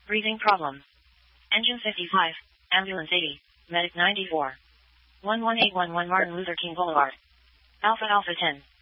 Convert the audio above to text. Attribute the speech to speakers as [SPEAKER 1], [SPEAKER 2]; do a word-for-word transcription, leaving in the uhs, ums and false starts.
[SPEAKER 1] Breathing problem. Engine fifty-five, ambulance eighty, medic ninety-four. one one eight one one Martin Luther King Boulevard. Alpha Alpha ten.